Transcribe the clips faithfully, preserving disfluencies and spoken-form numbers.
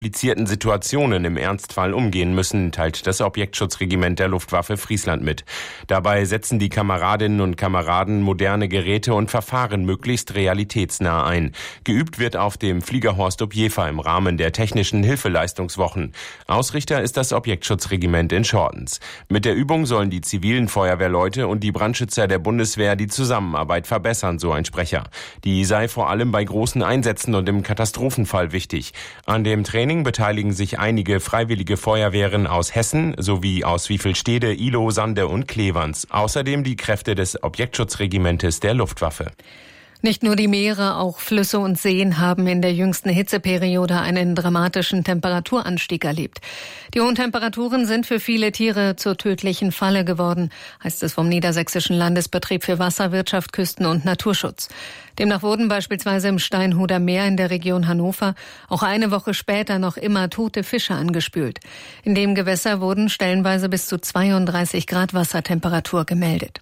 komplizierten Situationen im Ernstfall umgehen müssen, teilt das Objektschutzregiment der Luftwaffe Friesland mit. Dabei setzen die Kameradinnen und Kameraden moderne Geräte und Verfahren möglichst realitätsnah ein. Geübt wird auf dem Fliegerhorst ob Jever im Rahmen der technischen Hilfeleistungswochen. Ausrichter ist das Objektschutzregiment in Schortens. Mit der Übung sollen die zivilen Feuerwehrleute und die Brandschützer der Bundeswehr die Zusammenarbeit verbessern, so ein Sprecher. Die sei vor allem bei großen Einsätzen und im Katastrophenfall wichtig. An dem Training beteiligen sich einige freiwillige Feuerwehren aus Hessen sowie aus Wiefelstede, Ilo, Sande und Klevans. Außerdem die Kräfte des Objektschutzregimentes der Luftwaffe. Nicht nur die Meere, auch Flüsse und Seen haben in der jüngsten Hitzeperiode einen dramatischen Temperaturanstieg erlebt. Die hohen Temperaturen sind für viele Tiere zur tödlichen Falle geworden, heißt es vom Niedersächsischen Landesbetrieb für Wasserwirtschaft, Küsten- und Naturschutz. Demnach wurden beispielsweise im Steinhuder Meer in der Region Hannover auch eine Woche später noch immer tote Fische angespült. In dem Gewässer wurden stellenweise bis zu zweiunddreißig Grad Wassertemperatur gemeldet.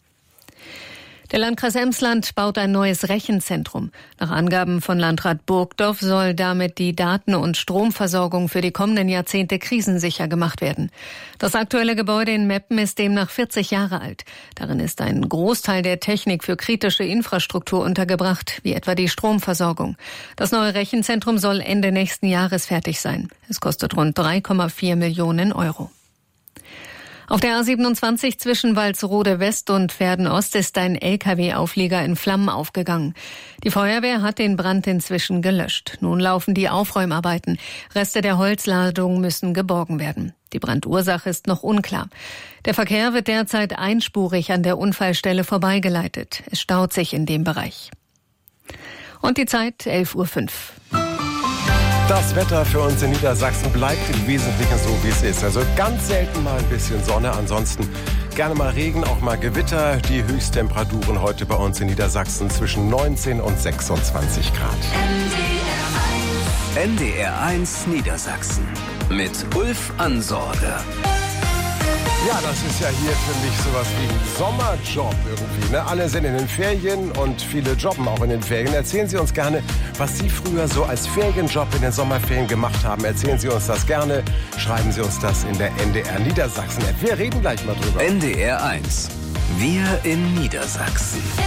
Der Landkreis Emsland baut ein neues Rechenzentrum. Nach Angaben von Landrat Burgdorf soll damit die Daten- und Stromversorgung für die kommenden Jahrzehnte krisensicher gemacht werden. Das aktuelle Gebäude in Meppen ist demnach vierzig Jahre alt. Darin ist ein Großteil der Technik für kritische Infrastruktur untergebracht, wie etwa die Stromversorgung. Das neue Rechenzentrum soll Ende nächsten Jahres fertig sein. Es kostet rund drei Komma vier Millionen Euro. Auf der A siebenundzwanzig zwischen Walsrode West und Verden Ost ist ein L K W-Auflieger in Flammen aufgegangen. Die Feuerwehr hat den Brand inzwischen gelöscht. Nun laufen die Aufräumarbeiten. Reste der Holzladung müssen geborgen werden. Die Brandursache ist noch unklar. Der Verkehr wird derzeit einspurig an der Unfallstelle vorbeigeleitet. Es staut sich in dem Bereich. Und die Zeit elf Uhr fünf. Das Wetter für uns in Niedersachsen bleibt im Wesentlichen so, wie es ist. Also ganz selten mal ein bisschen Sonne, ansonsten gerne mal Regen, auch mal Gewitter. Die Höchsttemperaturen heute bei uns in Niedersachsen zwischen neunzehn und sechsundzwanzig Grad. N D R eins Niedersachsen mit Ulf Ansorge. Ja, das ist ja hier für mich sowas wie ein Sommerjob irgendwie. Ne? Alle sind in den Ferien und viele jobben auch in den Ferien. Erzählen Sie uns gerne, was Sie früher so als Ferienjob in den Sommerferien gemacht haben. Erzählen Sie uns das gerne. Schreiben Sie uns das in der N D R Niedersachsen-App. Wir reden gleich mal drüber. N D R eins. Wir in Niedersachsen.